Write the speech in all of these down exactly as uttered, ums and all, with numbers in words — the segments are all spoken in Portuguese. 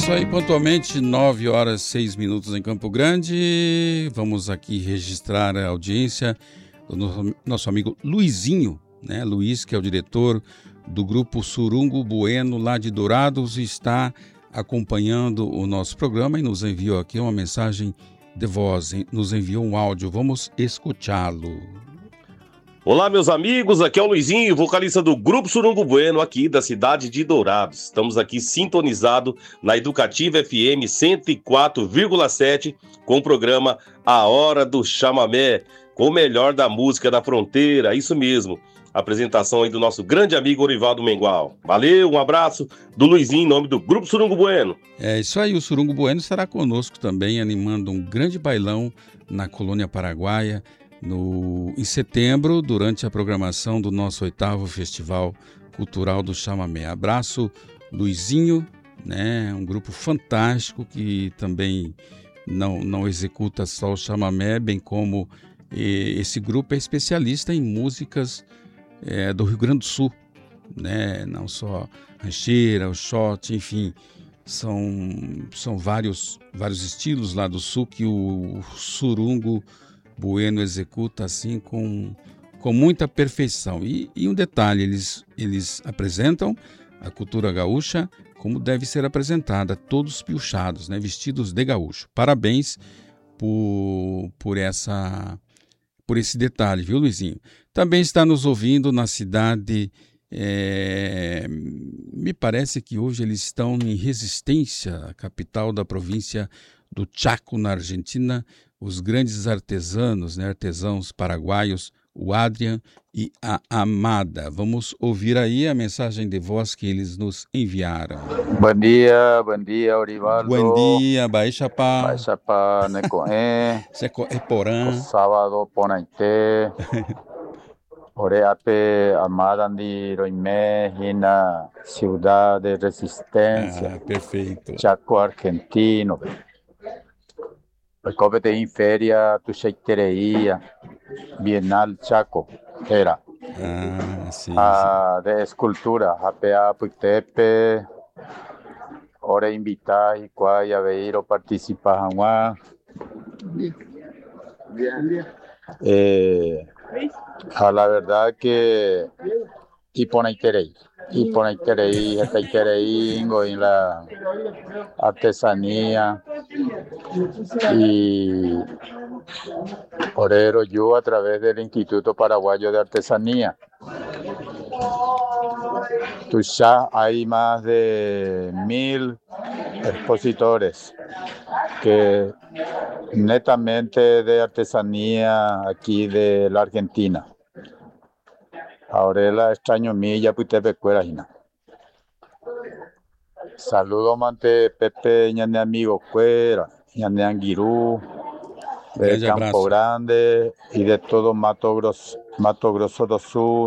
Isso aí, pontualmente, nove horas e seis minutos em Campo Grande. Vamos aqui registrar a audiência do nosso, nosso amigo Luizinho, né? Luiz, que é o diretor do grupo Surungo Bueno, lá de Dourados, está acompanhando o nosso programa e nos enviou aqui uma mensagem de voz, nos enviou um áudio. Vamos escutá-lo. Olá, meus amigos, aqui é o Luizinho, vocalista do Grupo Surungo Bueno, aqui da cidade de Dourados. Estamos aqui sintonizados na Educativa F M cento e quatro vírgula sete com o programa A Hora do Chamamé, com o melhor da música da fronteira, isso mesmo. Apresentação aí do nosso grande amigo Orivaldo Mengual. Valeu, um abraço do Luizinho em nome do Grupo Surungo Bueno. É isso aí, o Surungo Bueno estará conosco também, animando um grande bailão na Colônia Paraguaia, No, em setembro, durante a programação do nosso oitavo Festival Cultural do Chamamé. Abraço, Luizinho, né? Um grupo fantástico que também não, não executa só o chamamé, bem como eh, esse grupo é especialista em músicas eh, do Rio Grande do Sul, né? Não só rancheira, o shot, enfim, são, são vários, vários estilos lá do Sul que o, o Surungo Bueno executa assim com, com muita perfeição. E, e um detalhe, eles, eles apresentam a cultura gaúcha como deve ser apresentada, todos piochados, né, vestidos de gaúcho. Parabéns por, por, essa, por esse detalhe, viu, Luizinho? Também está nos ouvindo na cidade, é, me parece que hoje eles estão em Resistência, a capital da província do Chaco, na Argentina, os grandes artesanos, né, artesãos paraguaios, o Adrian e a Amada. Vamos ouvir aí a mensagem de voz que eles nos enviaram. Bom dia, bom dia, Orivaldo. Bom dia, Baixa Pá. Baixa Pá, Necoé. Secoé Porã. Sábado, Ponaité. Oreape, Amada, Andi, Roimé, Hina, Cidade de Resistência. Ah, perfeito. Chaco, Argentino. Recópete em Feria, Tuxeitereia, Bienal Chaco, era. Ah, sim, Ah, de escultura, Rapea, Puitepe, ora invitar e quai a ver participar lá. Eh, a la verdad que Iponaiterei, Iponaiterei, Itaiterei, en la artesanía y Orero yo a través del Instituto Paraguayo de Artesanía. Tú ya hay más de mil expositores que netamente de artesanía aquí de la Argentina. Ahora la extraño mí ya pude ver cuerajina. Saludos mante Pepe ñane amigo cuera, ñane Anguirú, de Grande Campo abraço. Grande y de todo Mato Grosso, Mato Grosso do Sul.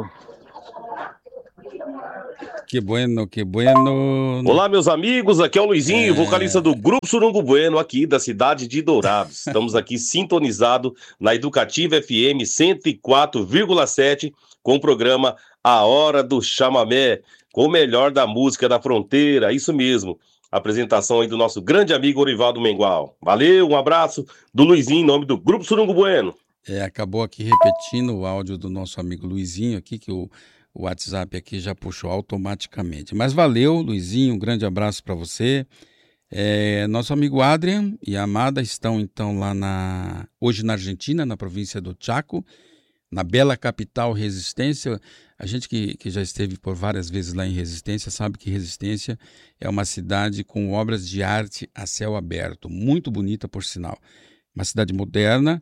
Que bueno, que bueno. Olá, meus amigos, aqui é o Luizinho, É. vocalista do Grupo Surungo Bueno, aqui da cidade de Dourados. Estamos aqui sintonizados na Educativa F M cento e quatro vírgula sete com o programa A Hora do Chamamé, com o melhor da música da fronteira, isso mesmo. Apresentação aí do nosso grande amigo Orivaldo Mengual. Valeu, um abraço do Luizinho em nome do Grupo Surungo Bueno. É, acabou aqui repetindo o áudio do nosso amigo Luizinho aqui, que o, o WhatsApp aqui já puxou automaticamente. Mas valeu, Luizinho, um grande abraço para você. É, nosso amigo Adrian e a Amada estão então lá na, hoje na Argentina, na província do Chaco, na bela capital Resistência. A gente que, que já esteve por várias vezes lá em Resistência sabe que Resistência é uma cidade com obras de arte a céu aberto, muito bonita por sinal. Uma cidade moderna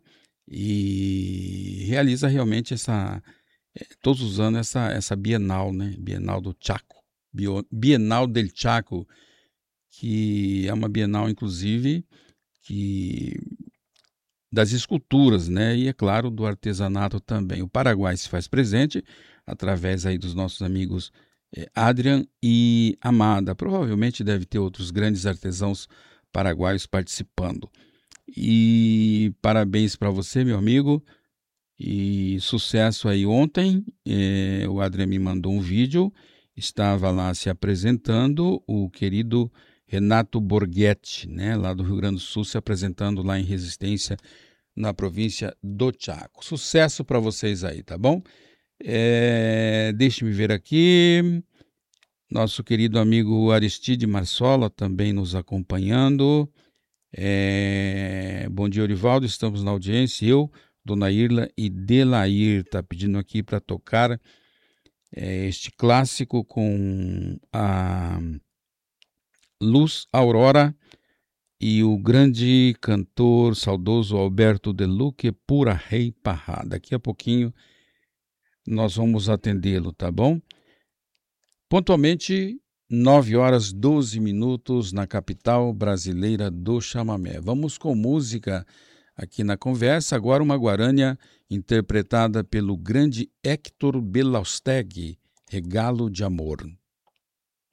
e realiza realmente essa, todos os anos essa, essa Bienal, né? Bienal do Chaco, Bienal del Chaco, que é uma Bienal inclusive que das esculturas, né? E é claro do artesanato também. O Paraguai se faz presente através aí dos nossos amigos eh, Adrian e Amada. Provavelmente deve ter outros grandes artesãos paraguaios participando. E parabéns para você, meu amigo, e sucesso aí. Ontem eh, o Adrian me mandou um vídeo, estava lá se apresentando o querido Renato Borghetti, né, lá do Rio Grande do Sul, se apresentando lá em Resistência, na província do Chaco. Sucesso para vocês aí, tá bom? É, deixe-me ver aqui. Nosso querido amigo Aristide Marsola também nos acompanhando. É, bom dia, Orivaldo. Estamos na audiência. Eu, Dona Irla e Delair, tá pedindo aqui para tocar é, este clássico com a Luz Aurora e o grande cantor saudoso Alberto De Luque, Pura Rei Parrá. Daqui a pouquinho nós vamos atendê-lo, tá bom? Pontualmente, nove horas e doze minutos na capital brasileira do chamamé. Vamos com música aqui na conversa. Agora uma guarânia interpretada pelo grande Héctor Belausteg, Regalo de Amor.